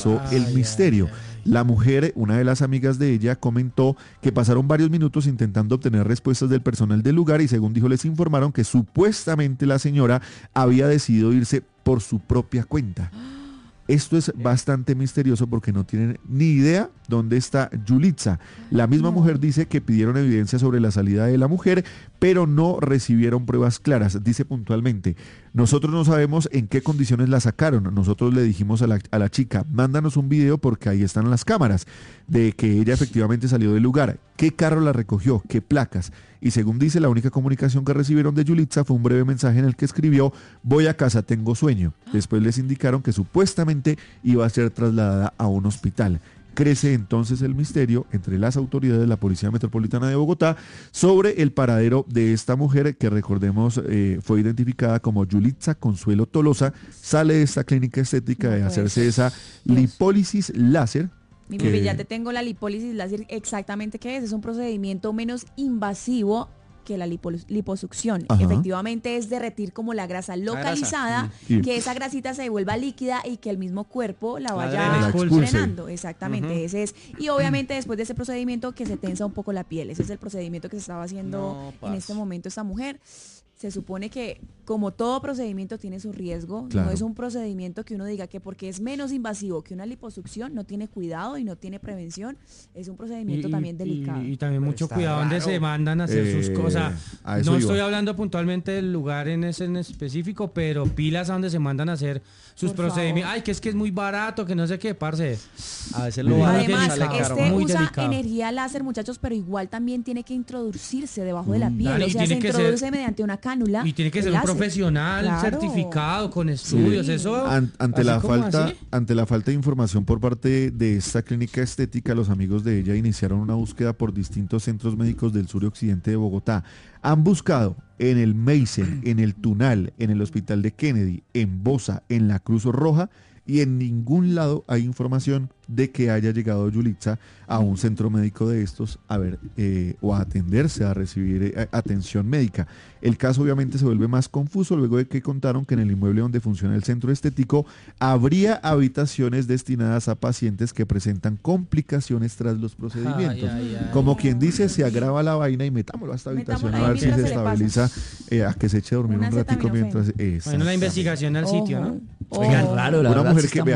el misterio. La mujer, una de las amigas de ella, comentó que pasaron varios minutos intentando obtener respuestas del personal del lugar y según dijo les informaron que supuestamente la señora había decidido irse por su propia cuenta. Esto es bastante misterioso porque no tienen ni idea dónde está Yulitza. La misma mujer dice que pidieron evidencia sobre la salida de la mujer, pero no recibieron pruebas claras. Dice puntualmente, nosotros no sabemos en qué condiciones la sacaron. Nosotros le dijimos a la chica, mándanos un video porque ahí están las cámaras de que ella efectivamente salió del lugar. ¿Qué carro la recogió? ¿Qué placas? Y según dice, la única comunicación que recibieron de Yulitza fue un breve mensaje en el que escribió, voy a casa, tengo sueño. Después les indicaron que supuestamente iba a ser trasladada a un hospital. Crece entonces el misterio entre las autoridades de la Policía Metropolitana de Bogotá sobre el paradero de esta mujer que recordemos fue identificada como Yulitza Consuelo Tolosa. Sale de esta clínica estética de hacerse esa lipólisis láser. Mi bebé, ya te tengo la lipólisis láser exactamente qué es. Es un procedimiento menos invasivo que la liposucción. Ajá. Efectivamente es derretir como la grasa localizada, que esa grasita se vuelva líquida y que el mismo cuerpo la vaya drenando. Exactamente, ese es. Y obviamente después de ese procedimiento que se tensa un poco la piel. Ese es el procedimiento que se estaba haciendo en este momento esta mujer. Se supone que, como todo procedimiento, tiene su riesgo. Claro. No es un procedimiento que uno diga que porque es menos invasivo que una liposucción, no tiene cuidado y no tiene prevención. Es un procedimiento también delicado. Y también mucho cuidado donde se mandan a hacer sus cosas. No estoy hablando puntualmente del lugar en específico, pero pilas a donde se mandan a hacer sus procedimientos. Ay, que es muy barato, que no sé qué, parce. A veces lo además, muy usa delicado. Energía láser, muchachos, pero igual también tiene que introducirse debajo de la piel. Dale, o sea, se introduce mediante una cánula. Y tiene que ser un profesional certificado con estudios, eso. Ante la falta de información por parte de esta clínica estética, los amigos de ella iniciaron una búsqueda por distintos centros médicos del sur y occidente de Bogotá. Han buscado en el Meisen, en el Tunal, en el Hospital de Kennedy, en Bosa, en la Cruz Roja, y en ningún lado hay información de que haya llegado Yulitza a un centro médico de estos a ver o a atenderse, a recibir atención médica. El caso obviamente se vuelve más confuso luego de que contaron que en el inmueble donde funciona el centro estético habría habitaciones destinadas a pacientes que presentan complicaciones tras los procedimientos. Como quien dice, se agrava la vaina y metámoslo a esta habitación a ver si se estabiliza, a que se eche a dormir un ratico mientras... Bueno, la investigación al sitio, ¿no? Oigan, raro, la verdad,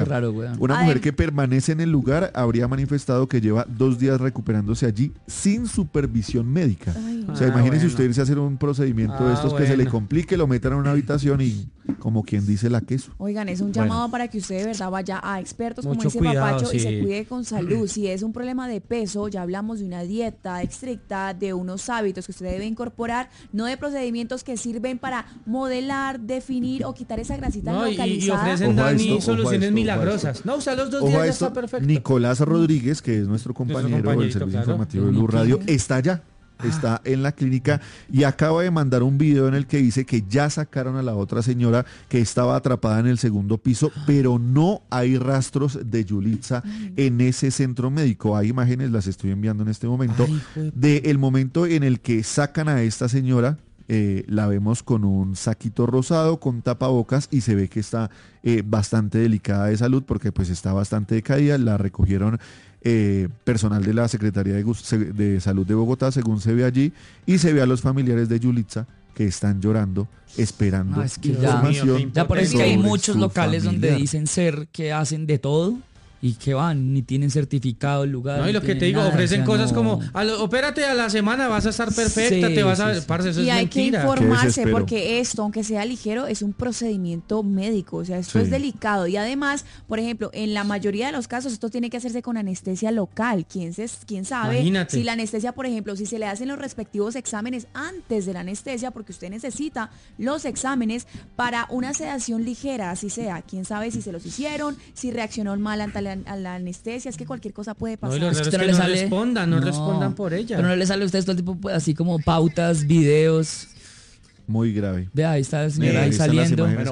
una mujer que permanece en el lugar habría manifestado que lleva 2 días recuperándose allí sin supervisión médica. O sea, imagínese usted irse a hacer un procedimiento de estos que se le complique, lo metan en una habitación y como quien dice la queso. Oigan, es un llamado para que usted de verdad vaya a expertos, como dice Papacho, y se cuide con salud. Si es un problema de peso, ya hablamos de una dieta estricta, de unos hábitos que usted debe incorporar, no de procedimientos que sirven para modelar, definir o quitar esa grasita localizada. Y ofrecen soluciones milagrosas. No, usa los 2 días, ya está perfecto. Nicolás Rodríguez, que es nuestro compañero del servicio informativo de Blue Radio, está allá. Está en la clínica y acaba de mandar un video en el que dice que ya sacaron a la otra señora que estaba atrapada en el segundo piso, pero no hay rastros de Yulitza en ese centro médico. Hay imágenes, las estoy enviando en este momento, del momento en el que sacan a esta señora. La vemos con un saquito rosado, con tapabocas y se ve que está bastante delicada de salud porque pues está bastante decaída. La recogieron personal de la Secretaría de Salud de Bogotá, según se ve allí, y se ve a los familiares de Yulitza que están llorando, esperando información. Ya por eso que hay muchos locales donde dicen ser que hacen de todo y que van, ni tienen certificado el lugar. No, y lo que te digo, nada, ofrecen cosas como, opérate a la semana, vas a estar perfecta, te vas a... Parce, eso y es hay mentira. que informarse porque esto, aunque sea ligero, es un procedimiento médico, o sea, esto es delicado. Y además, por ejemplo, en la mayoría de los casos, esto tiene que hacerse con anestesia local. ¿Quién sabe? Imagínate. Si la anestesia, por ejemplo, si se le hacen los respectivos exámenes antes de la anestesia, porque usted necesita los exámenes para una sedación ligera, así sea. ¿Quién sabe si se los hicieron, si reaccionó mal ante a la anestesia? Es que cualquier cosa puede pasar. No, es que no respondan por ella. Pero no le sale a ustedes todo el tipo así como pautas, videos. Muy grave. Vea, ahí está la señora ahí saliendo. Bueno,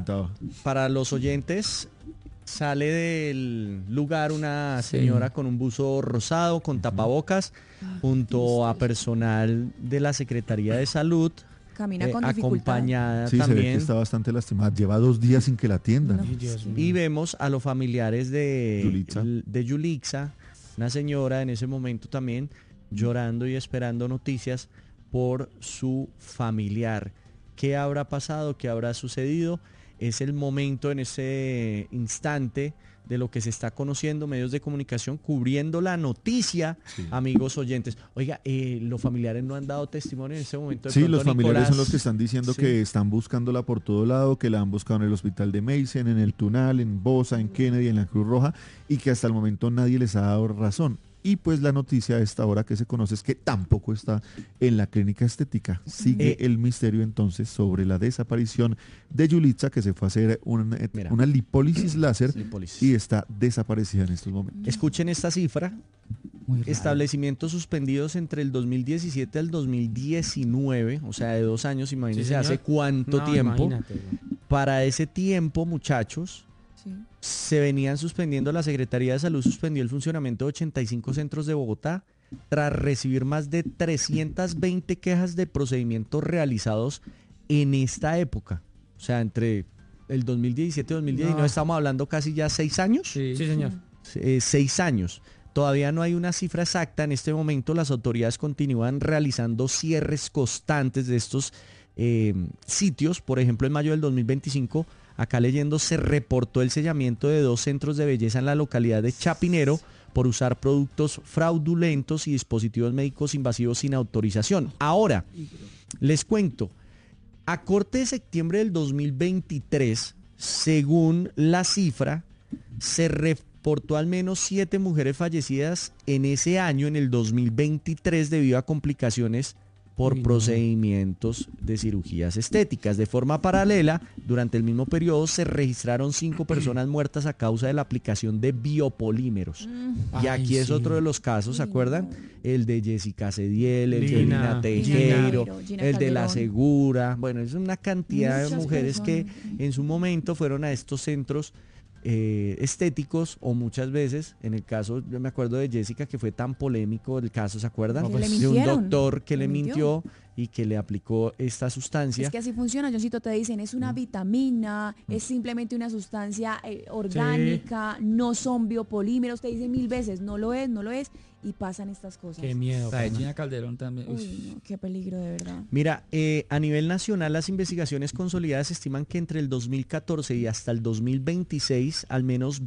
para los oyentes, sale del lugar una señora con un buzo rosado, con tapabocas, junto a personal de la Secretaría de Salud, camina con dificultad. Acompañada sí, también. Se ve que está bastante lastimada. Lleva 2 días sin que la atiendan. No. Y vemos a los familiares de Yulixa, una señora en ese momento también llorando y esperando noticias por su familiar. ¿Qué habrá pasado? ¿Qué habrá sucedido? Es el momento en ese instante de lo que se está conociendo, medios de comunicación cubriendo la noticia, amigos oyentes. Oiga, los familiares no han dado testimonio en ese momento. Sí, los familiares son los que están diciendo que están buscándola por todo lado, que la han buscado en el hospital de Mason, en el Tunal, en Bosa, en Kennedy, en la Cruz Roja, y que hasta el momento nadie les ha dado razón. Y pues la noticia a esta hora que se conoce es que tampoco está en la clínica estética. Sigue el misterio entonces sobre la desaparición de Yulitza, que se fue a hacer una lipólisis láser y está desaparecida en estos momentos. Escuchen esta cifra. Establecimientos suspendidos entre el 2017 al 2019, o sea, de 2 años, imagínense hace cuánto tiempo. Para ese tiempo, muchachos, se venían suspendiendo, la Secretaría de Salud suspendió el funcionamiento de 85 centros de Bogotá tras recibir más de 320 quejas de procedimientos realizados en esta época. O sea, entre el 2017 y 2019 estamos hablando casi ya 6 años. Sí, señor. 6 años. Todavía no hay una cifra exacta. En este momento las autoridades continúan realizando cierres constantes de estos sitios. Por ejemplo, en mayo del 2025, acá leyendo, se reportó el sellamiento de 2 centros de belleza en la localidad de Chapinero por usar productos fraudulentos y dispositivos médicos invasivos sin autorización. Ahora, les cuento, a corte de septiembre del 2023, según la cifra, se reportó al menos 7 mujeres fallecidas en ese año, en el 2023, debido a complicaciones por procedimientos de cirugías estéticas. De forma paralela, durante el mismo periodo se registraron 5 personas muertas a causa de la aplicación de biopolímeros. Y aquí es otro de los casos, ¿se acuerdan? El de Jessica Cediel, el de Lina Tejero, el de La Segura. Bueno, es una cantidad de mujeres que en su momento fueron a estos centros estéticos, o muchas veces, en el caso, yo me acuerdo de Jessica, que fue tan polémico el caso, ¿se acuerdan? De un doctor que le mintió y que le aplicó esta sustancia. Es que así funciona, Johncito, te dicen, es una vitamina, es simplemente una sustancia orgánica, no son biopolímeros, te dicen 1000 veces, no lo es, y pasan estas cosas. Qué miedo. La de Gina Calderón también. Uy, no, qué peligro, de verdad. Mira, a nivel nacional, las investigaciones consolidadas estiman que entre el 2014 y hasta el 2026, al menos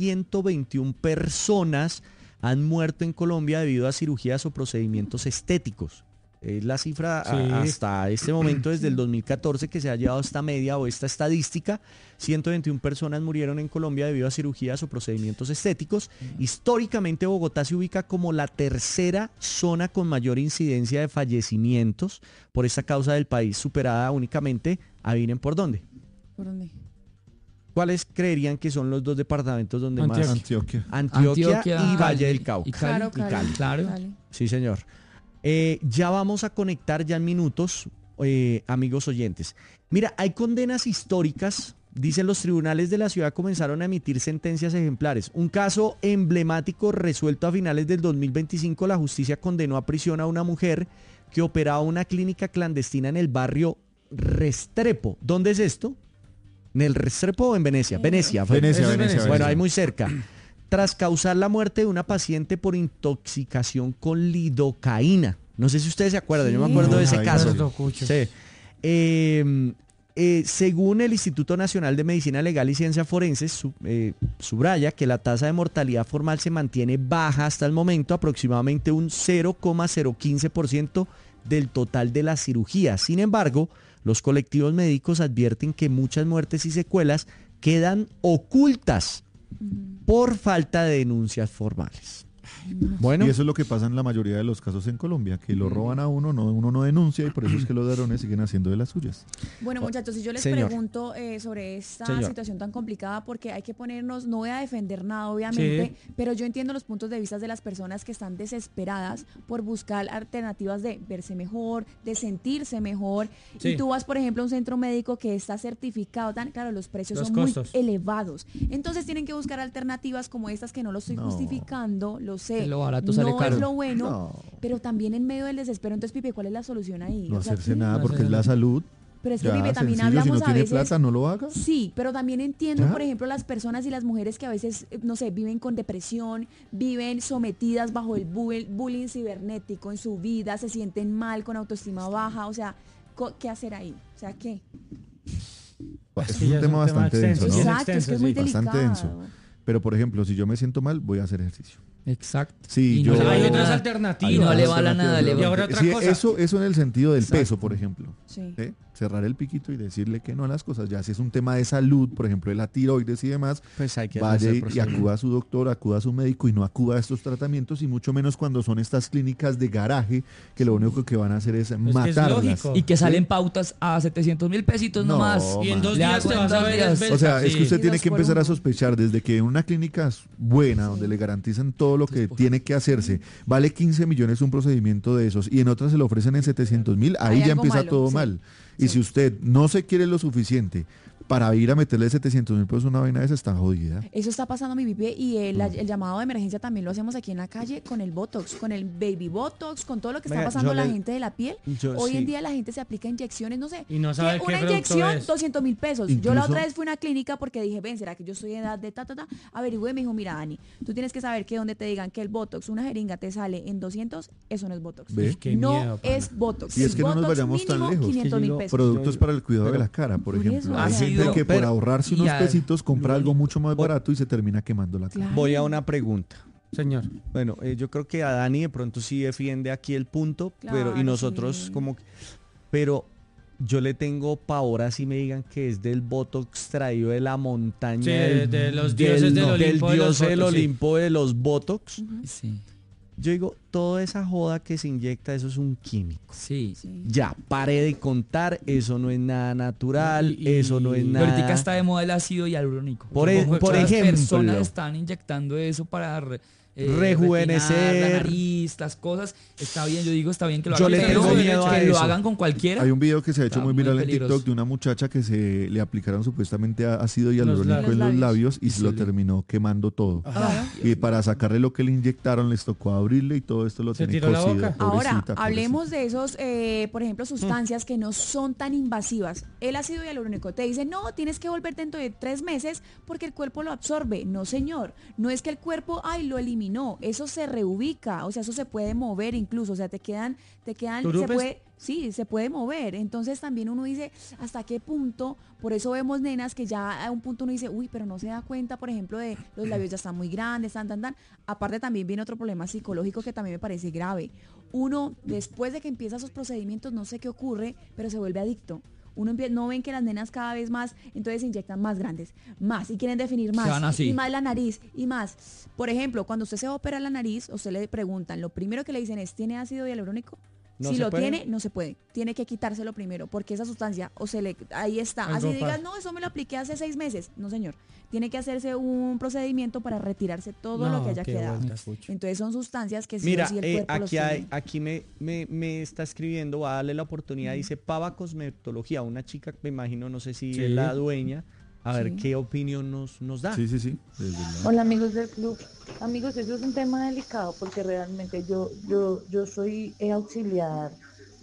121 personas han muerto en Colombia debido a cirugías o procedimientos estéticos. Es la cifra hasta este momento, desde el 2014, que se ha llevado esta media o esta estadística. 121 personas murieron en Colombia debido a cirugías o procedimientos estéticos. Históricamente, Bogotá se ubica como la 3ª zona con mayor incidencia de fallecimientos por esta causa del país, superada únicamente, adivinen por dónde. ¿Por dónde? ¿Cuáles creerían que son los 2 departamentos donde más? Antioquia Y Valle del Cauca. Cali. Sí, señor. Ya vamos a conectar ya en minutos, amigos oyentes. Mira, hay condenas históricas. Dicen, los tribunales de la ciudad comenzaron a emitir sentencias ejemplares. Un caso emblemático resuelto a finales del 2025, la justicia condenó a prisión a una mujer que operaba una clínica clandestina en el barrio Restrepo. ¿Dónde es esto? ¿En el Restrepo o en Venecia? Venecia. Bueno, ahí muy cerca. Tras causar la muerte de una paciente por intoxicación con lidocaína. No sé si ustedes se acuerdan, yo me acuerdo de ese caso. Sí. Según el Instituto Nacional de Medicina Legal y Ciencias Forenses, subraya que la tasa de mortalidad formal se mantiene baja hasta el momento, aproximadamente un 0,015% del total de las cirugías. Sin embargo, los colectivos médicos advierten que muchas muertes y secuelas quedan ocultas por falta de denuncias formales. Bueno. Y eso es lo que pasa en la mayoría de los casos en Colombia, que lo roban a uno no denuncia, y por eso es que los ladrones siguen haciendo de las suyas. Bueno, muchachos, si yo les pregunto sobre esta situación tan complicada, porque hay que ponernos, no voy a defender nada obviamente, pero yo entiendo los puntos de vista de las personas que están desesperadas por buscar alternativas de verse mejor, de sentirse mejor, y tú vas, por ejemplo, a un centro médico que está certificado, claro, los precios son muy elevados, entonces tienen que buscar alternativas como estas, que no lo estoy justificando, lo sé, que lo barato sale caro. es lo bueno, pero también en medio del desespero. Entonces, Pipe, ¿cuál es la solución ahí? No hacerse nada porque es la salud. Pero es que, Pipe, también hablamos si no tiene a veces... plata, no lo haga. Sí, pero también entiendo, por ejemplo, las personas y las mujeres que a veces, no sé, viven con depresión, viven sometidas bajo el bullying cibernético en su vida, se sienten mal, con autoestima baja, o sea, ¿qué hacer ahí? O sea, ¿qué? Es un tema bastante denso, ¿no? Exacto, es que es muy delicado. Bastante denso. Pero, por ejemplo, si yo me siento mal, voy a hacer ejercicio. Exacto. Sí, hay otras alternativas. Y no le va la nada. Y ahora otra cosa. Eso en el sentido del peso, por ejemplo. Sí. Cerrar el piquito y decirle que no a las cosas. Ya si es un tema de salud, por ejemplo, de la tiroides y demás, pues hay que vaya y acuda a su doctor, acuda a su médico y no acuda a estos tratamientos, y mucho menos cuando son estas clínicas de garaje que lo único que van a hacer es matarlas. Y que salen pautas a 700.000 pesitos nomás. Y en 2 días te vas a ver. O sea, es que usted tiene que empezar a sospechar desde que una clínica buena, donde le garantizan todo lo que tiene que hacerse, vale 15 millones un procedimiento de esos, y en otras se lo ofrecen en 700.000, ahí ya empieza todo mal. Y si usted no se quiere lo suficiente para ir a meterle 700.000 pesos una vaina de esa, está jodida. Eso está pasando, mi Pipe, y el llamado de emergencia también lo hacemos aquí en la calle con el Botox, con el Baby Botox, con todo lo que está pasando la gente de la piel. Hoy en día la gente se aplica inyecciones, no sé. Y no sabe una inyección, es. 200.000 pesos. Incluso, yo la otra vez fui a una clínica porque dije, ven, ¿será que yo soy de edad de averigüé, me dijo, mira, Dani, tú tienes que saber que donde te digan que el Botox, una jeringa te sale en 200, eso no es Botox. ¿Ve? No es Botox. Y es que no nos vayamos tan lejos. 500.000 pesos. Productos para el cuidado de la cara, por ejemplo. Hay gente que por ahorrarse unos pesitos compra algo mucho más barato y se termina quemando la cara. Voy a una pregunta. Señor. Bueno, yo creo que a Dani de pronto sí defiende aquí el punto, pero y nosotros como... Pero yo le tengo pavor así me digan que es del Botox traído de la montaña. Sí, de los dioses del Olimpo. Del dios del Olimpo de los Botox. Sí. Yo digo, toda esa joda que se inyecta, eso es un químico. Sí. Ya, pare de contar, eso no es nada natural, eso no es nada... Ahorita está de moda el ácido hialurónico. Por ejemplo, las personas están inyectando eso para rejuvenecer la nariz, estas cosas. Está bien, yo digo, está bien que lo yo hagan, le tengo pero miedo a que lo eso. hagan con cualquiera. Hay un video que se ha hecho muy viral en peligroso. TikTok de una muchacha que se le aplicaron supuestamente ácido hialurónico en los labios y se lo terminó quemando todo. Y para sacarle lo que le inyectaron les tocó abrirle y todo esto lo tiene tiró la cocido. boca. Ahora, hablemos de esos, por ejemplo, sustancias que no son tan invasivas. El ácido hialurónico te dice, no, tienes que volver dentro de 3 meses porque el cuerpo lo absorbe. No, señor. No es que el cuerpo, lo eliminó. Eso se reubica. O sea, eso se puede mover incluso. O sea, te quedan, se puede mover. Entonces también uno dice, ¿hasta qué punto? Por eso vemos nenas que ya a un punto uno dice, uy, pero no se da cuenta, por ejemplo, de los labios ya están muy grandes, tan. Aparte también viene otro problema psicológico que también me parece grave. Uno, después de que empieza esos procedimientos, no sé qué ocurre, pero se vuelve adicto. No ven que las nenas cada vez más, entonces se inyectan más grandes, más, y quieren definir más, y más la nariz, y más. Por ejemplo, cuando usted se va a operar la nariz, usted le preguntan, lo primero que le dicen es, ¿tiene ácido hialurónico? Si lo tiene, no se puede. Tiene que quitárselo primero, porque esa sustancia, ahí está. Así digas, no, eso me lo apliqué hace 6 meses. No, señor. Tiene que hacerse un procedimiento para retirarse todo lo que haya quedado. Entonces son sustancias que mira, sí el cuerpo aquí me está escribiendo, va a darle la oportunidad, dice Pava Cosmetología, una chica, me imagino, no sé si es la dueña. A ver qué opinión nos da. Sí. Hola amigos del club. Amigos, eso es un tema delicado porque realmente yo soy auxiliar,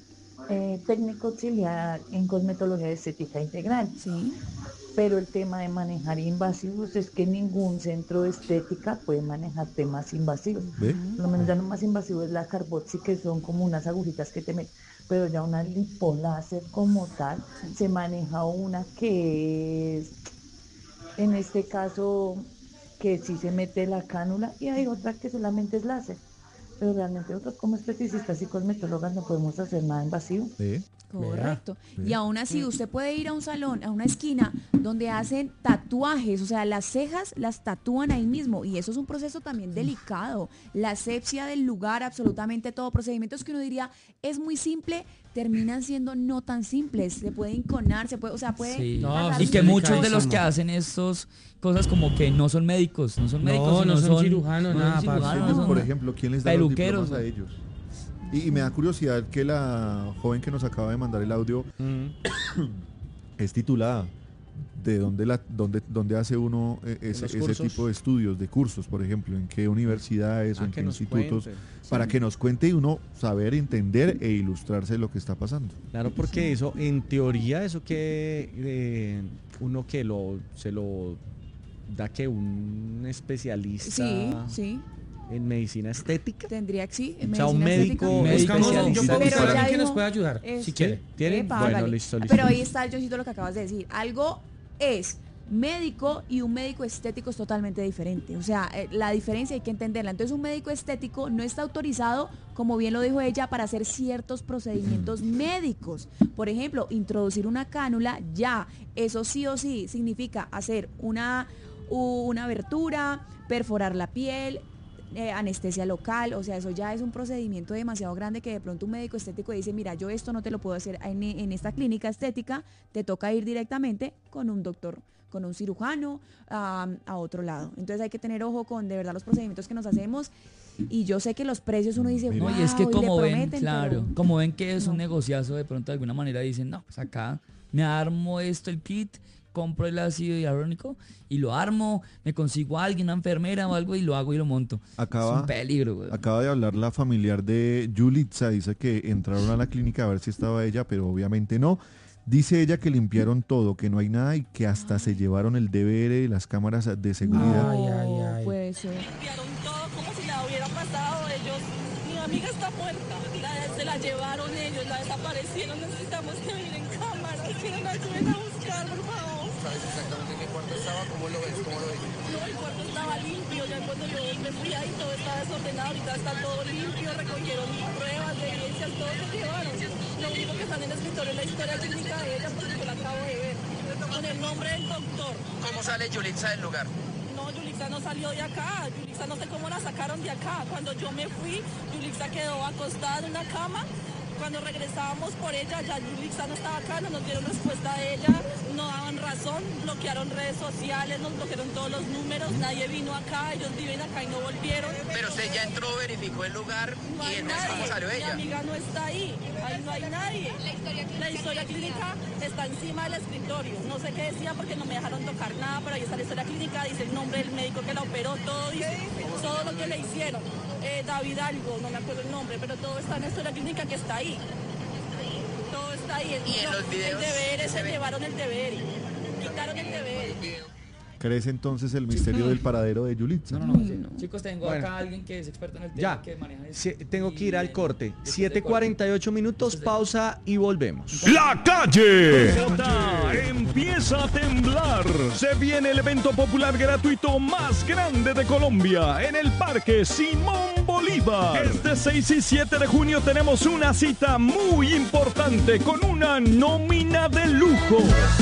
técnico auxiliar en cosmetología estética integral. Sí. Pero el tema de manejar invasivos es que ningún centro de estética puede manejar temas invasivos. ¿Ve? Por lo menos ya lo más invasivo es la carboxi, que son como unas agujitas que te meten. Pero ya una lipoláser como tal, se maneja una que es, en este caso, que sí se mete la cánula, y hay otra que solamente es láser. Pero realmente nosotros como esteticistas y cosmetólogas no podemos hacer nada invasivo. ¿Ve? Correcto. Y aún así usted puede ir a un salón, a una esquina donde hacen tatuajes, o sea, las cejas las tatúan ahí mismo y eso es un proceso también delicado. La asepsia del lugar, absolutamente todo, procedimientos que uno diría es muy simple, terminan siendo no tan simples. Se puede inconar, puede sí. Y que muchos de los que hacen estos cosas como que no son médicos, no son cirujanos, nada. Por ejemplo, ¿quién les da peluqueros, los diplomas a ellos? Y me da curiosidad que la joven que nos acaba de mandar el audio es titulada. ¿de dónde hace uno ese tipo de estudios, de cursos, por ejemplo? ¿En qué universidades o en qué institutos? Para que nos cuente y uno saber, entender e ilustrarse lo que está pasando. Claro, porque eso, en teoría, eso que uno que se lo da que un especialista en medicina estética. Tendría que sí, en medicina un médico especialista. Yo puedo buscar a alguien que nos pueda ayudar, si quiere. ¿Tienen? Bueno, listo. Pero ahí está el Josito lo que acabas de decir. Algo es médico y un médico estético es totalmente diferente. O sea, la diferencia hay que entenderla. Entonces, un médico estético no está autorizado, como bien lo dijo ella, para hacer ciertos procedimientos médicos. Por ejemplo, introducir una cánula, ya, eso sí o sí significa hacer una abertura, perforar la piel, anestesia local, o sea, eso ya es un procedimiento demasiado grande que de pronto un médico estético dice, mira, yo esto no te lo puedo hacer en esta clínica estética, te toca ir directamente con un doctor, con un cirujano, a otro lado. Entonces hay que tener ojo con de verdad los procedimientos que nos hacemos, y yo sé que los precios uno dice, wow, y es que como ven, claro, pero como ven que es un negociazo, de pronto de alguna manera dicen, no, pues acá me armo esto, el kit, compro el ácido hialurónico y lo armo, me consigo a alguien, una enfermera o algo, y lo hago y lo monto. Es un peligro, güey. Acaba de hablar la familiar de Yulitza, dice que entraron a la clínica a ver si estaba ella, pero obviamente no. Dice ella que limpiaron todo, que no hay nada y que hasta se llevaron el DVR y las cámaras de seguridad. Ay. Puede ser. Limpiaron todo como si la hubiera pasado ellos. Mi amiga está muerta, se la llevaron ellos, la desaparecieron. Necesitamos que miren cámaras, que nos ayuden a buscar, por favor. ¿Sabes exactamente en qué cuarto estaba? ¿Cómo lo ves? No, el cuarto estaba limpio, ya cuando yo me fui ahí todo estaba desordenado, ahorita está todo limpio, recogieron pruebas de evidencias, todo se llevaron. Lo único que están en el escritorio es la historia clínica de ella, porque yo la acabo de ver, con el nombre del doctor. ¿Cómo sale Yulitza del lugar? No, Yulitza no salió de acá, Yulitza no sé cómo la sacaron de acá. Cuando yo me fui, Yulitza quedó acostada en una cama. Cuando regresábamos por ella, ya Yulitza no estaba acá, no nos dieron respuesta de ella, no daban razón, bloquearon redes sociales, nos bloquearon todos los números, nadie vino acá, ellos viven acá y no volvieron. Pero usted ya entró, verificó el lugar y entonces ¿cómo salió ella? Mi amiga no está ahí no hay nadie. La historia clínica está encima del escritorio, no sé qué decía porque no me dejaron tocar nada, pero ahí está la historia clínica, dice el nombre del médico que la operó, todo dice, todo lo que le hicieron. David algo, no me acuerdo el nombre, pero todo está en la historia clínica que está ahí. Todo está ahí. ¿Y en los videos? El DVR, se llevaron el DVR. Quitaron el DVR. ¿Crees entonces el misterio del paradero de Yulitza? No. Chicos, tengo acá a alguien que es experto en el tema, que maneja eso. Tengo que ir al corte. 7:48 minutos, pausa y volvemos. La calle empieza a temblar. Se viene el evento popular gratuito más grande de Colombia en el Parque Simón Bolívar. Este 6 y 7 de junio tenemos una cita muy importante con una nómina de lujo.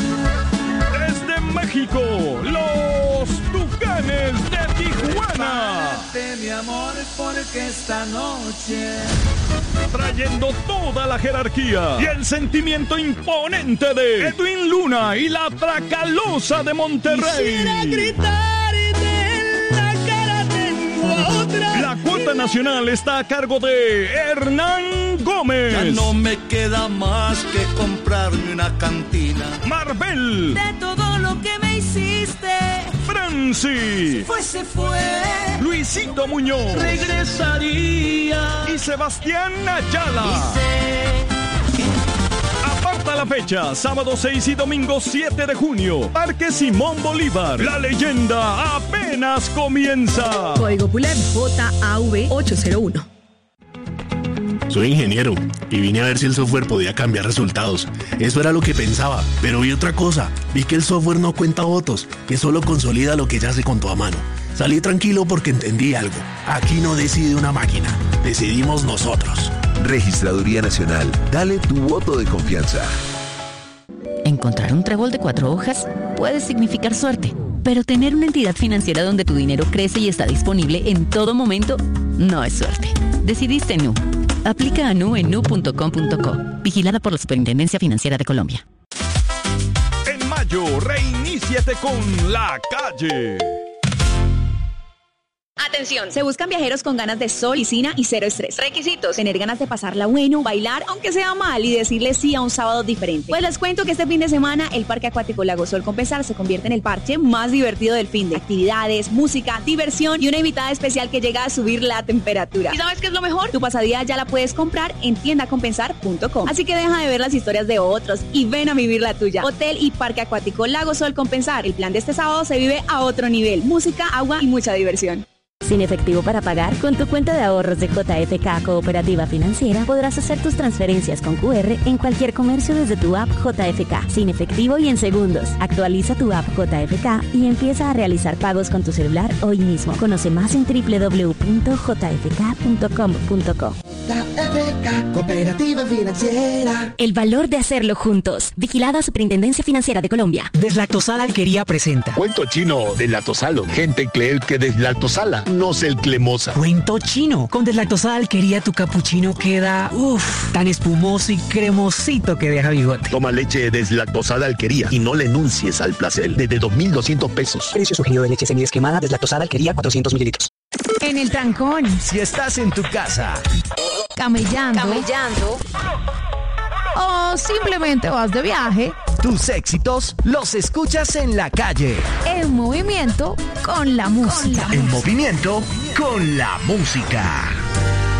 Desde México, los Tucanes de Tijuana. Mi amor, porque esta noche trayendo toda la jerarquía y el sentimiento imponente de Edwin Luna y la Tracalosa de Monterrey. Quisiera gritar y de la cara tengo a otra. La cuota nacional está a cargo de Hernán Gómez. Ya no me queda más que comprarme una cantina. Marvel. De todo lo que me hiciste. Francis. Se fue. Luisito Muñoz. Regresaría. Y Sebastián Ayala. Aparta la fecha, sábado 6 y domingo 7 de junio. Parque Simón Bolívar. La leyenda apenas comienza. Código Popular JAV 801. Soy ingeniero y vine a ver si el software podía cambiar resultados. Eso era lo que pensaba, pero vi otra cosa. Vi que el software no cuenta votos, que solo consolida lo que ya se contó a mano. Salí tranquilo porque entendí algo. Aquí no decide una máquina, decidimos nosotros. Registraduría Nacional, dale tu voto de confianza. Encontrar un trébol de 4 hojas puede significar suerte, pero tener una entidad financiera donde tu dinero crece y está disponible en todo momento no es suerte. Decidiste Nu. Aplica a Nu en nu.com.co. Vigilada por la Superintendencia Financiera de Colombia. En mayo, reiníciate con La Calle. Atención, se buscan viajeros con ganas de sol, piscina y cero estrés. Requisitos: tener ganas de pasarla bueno, bailar, aunque sea mal, y decirle sí a un sábado diferente. Pues les cuento que este fin de semana el Parque Acuático Lago Sol con Pesar se convierte en el parche más divertido del fin de actividades, música, diversión y una invitada especial que llega a subir la temperatura. ¿Y sabes qué es lo mejor? Tu pasadía ya la puedes comprar en tiendacompensar.com. Así que deja de ver las historias de otros y ven a vivir la tuya. Hotel y Parque Acuático Lago Sol con Pesar. El plan de este sábado se vive a otro nivel. Música, agua y mucha diversión. Sin efectivo para pagar, con tu cuenta de ahorros de JFK Cooperativa Financiera podrás hacer tus transferencias con QR en cualquier comercio desde tu app JFK, sin efectivo y en segundos. Actualiza tu app JFK y empieza a realizar pagos con tu celular hoy mismo. Conoce más en www.jfk.com.co. JFK Cooperativa Financiera. El valor de hacerlo juntos. Vigilada Superintendencia Financiera de Colombia. Deslactosada Alquería presenta Cuento chino deslactosalo. Gente cree que deslactosala, no es el cremosa. Cuento chino. Con deslactosada Alquería tu capuchino queda tan espumoso y cremosito que deja bigote. Toma leche deslactosada Alquería y no le enuncies al placer. Desde 2.200 pesos. Precio sugerido de leche semidesquemada deslactosada Alquería 400 mililitros. En el trancón. Si estás en tu casa, Camellando. O simplemente vas de viaje. tus éxitos los escuchas en la calle. En movimiento con la música. En movimiento con la música.